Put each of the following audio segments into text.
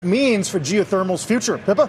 Means for geothermal's future. Pippa?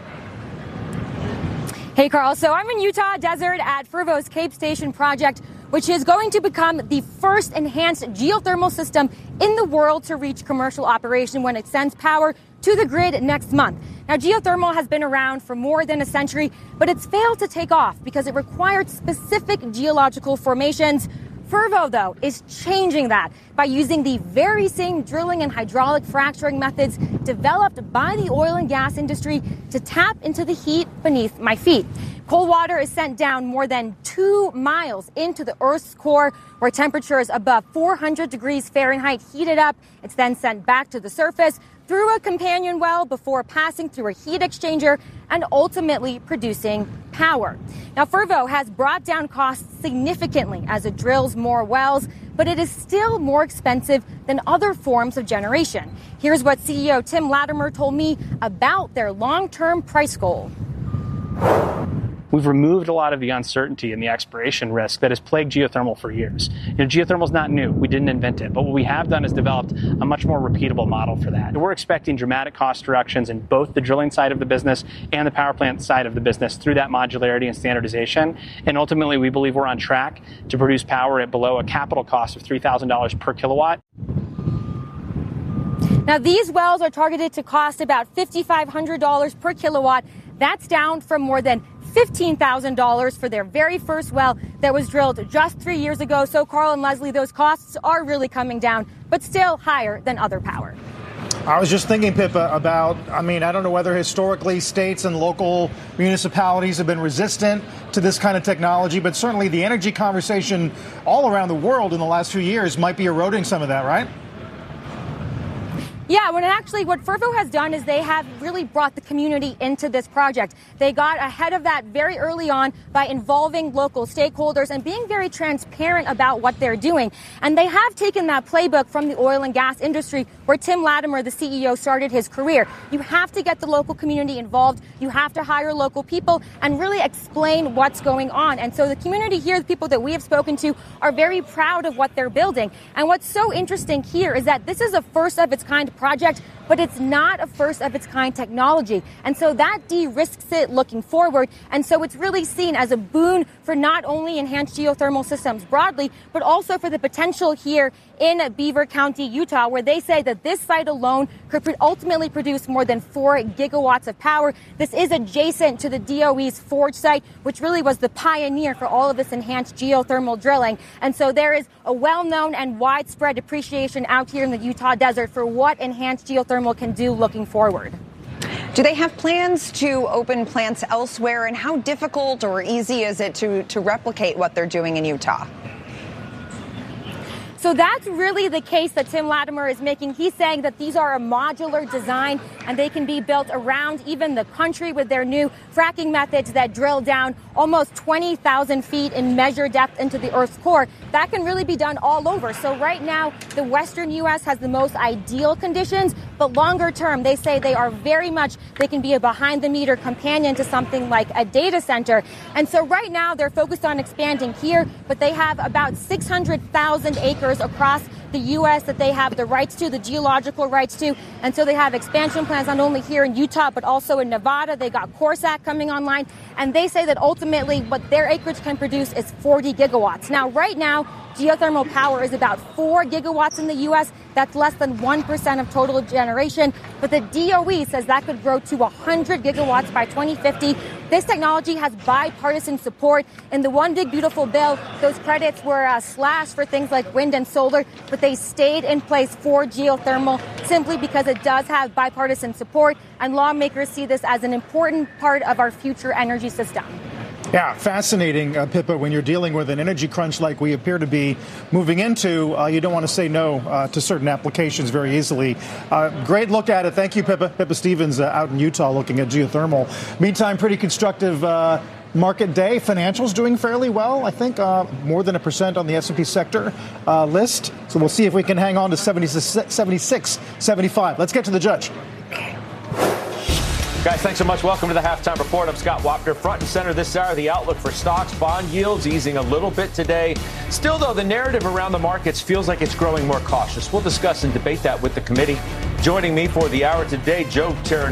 Hey, Carl. So I'm in Utah desert at Fervo's Cape Station project, which is going to become the first enhanced geothermal system in the world to reach commercial operation when it sends power to the grid next month. Now, geothermal has been around for more than a century, but it's failed to take off because it required specific geological formations. Fervo, though, is changing that by using the very same drilling and hydraulic fracturing methods developed by the oil and gas industry to tap into the heat beneath my feet. Cold water is sent down more than 2 miles into the Earth's core, where temperatures above 400 degrees Fahrenheit heated up. It's then sent back to the surface through a companion well before passing through a heat exchanger and ultimately producing power. Now, Fervo has brought down costs significantly as it drills more wells, but it is still more expensive than other forms of generation. Here's what CEO Tim Latimer told me about their long-term price goal. We've removed a lot of the uncertainty and the expiration risk that has plagued geothermal for years. Geothermal is not new. We didn't invent it. But what we have done is developed a much more repeatable model for that. We're expecting dramatic cost reductions in both the drilling side of the business and the power plant side of the business through that modularity and standardization. And ultimately, we believe we're on track to produce power at below a capital cost of $3,000 per kilowatt. Now, these wells are targeted to cost about $5,500 per kilowatt. That's down from more than $15,000 for their very first well that was drilled just 3 years ago. So, Carl and Leslie, those costs are really coming down, but still higher than other power. I was just thinking, Pippa, about, I don't know whether historically states and local municipalities have been resistant to this kind of technology, but certainly the energy conversation all around the world in the last few years might be eroding some of that, right? Yeah, what Fervo has done is they have really brought the community into this project. They got ahead of that very early on by involving local stakeholders and being very transparent about what they're doing. And they have taken that playbook from the oil and gas industry where Tim Latimer, the CEO, started his career. You have to get the local community involved. You have to hire local people and really explain what's going on. And so the community here, the people that we have spoken to, are very proud of what they're building. And what's so interesting here is that this is a first of its kind project, but it's not a first of its kind technology. And so that de-risks it looking forward. And so it's really seen as a boon for not only enhanced geothermal systems broadly, but also for the potential here in Beaver County, Utah, where they say that this site alone could ultimately produce more than 4 gigawatts of power. This is adjacent to the DOE's Forge site, which really was the pioneer for all of this enhanced geothermal drilling. And so there is a well-known and widespread appreciation out here in the Utah desert for what enhanced geothermal can do looking forward. Do they have plans to open plants elsewhere, and how difficult or easy is it to replicate what they're doing in Utah? So that's really the case that Tim Latimer is making. He's saying that these are a modular design and they can be built around even the country with their new fracking methods that drill down almost 20,000 feet in measured depth into the Earth's core. That can really be done all over. So right now, the western U.S. has the most ideal conditions, but longer term, they say they can be a behind the meter companion to something like a data center. And so right now, they're focused on expanding here, but they have about 600,000 acres across the U.S. that they have the rights to, the geological rights to. And so they have expansion plans not only here in Utah, but also in Nevada. They got Corsac coming online. And they say that ultimately what their acreage can produce is 40 gigawatts. Now, right now, geothermal power is about 4 gigawatts in the U.S. That's less than 1% of total generation. But the DOE says that could grow to 100 gigawatts by 2050. This technology has bipartisan support. In the One Big Beautiful Bill, those credits were slashed for things like wind and solar, but they stayed in place for geothermal simply because it does have bipartisan support. And lawmakers see this as an important part of our future energy system. Yeah, fascinating, Pippa. When you're dealing with an energy crunch like we appear to be moving into, you don't want to say no to certain applications very easily. Great look at it. Thank you, Pippa. Pippa Stevens out in Utah looking at geothermal. Meantime, pretty constructive market day. Financials doing fairly well, I think, more than 1% on the S&P sector list. So we'll see if we can hang on to 76, 75. Let's get to the judge. Guys, thanks so much. Welcome to the Halftime Report. I'm Scott Wapner. Front and center this hour, the outlook for stocks, bond yields easing a little bit today. Still, though, the narrative around the markets feels like it's growing more cautious. We'll discuss and debate that with the committee. Joining me for the hour today, Joe Terran.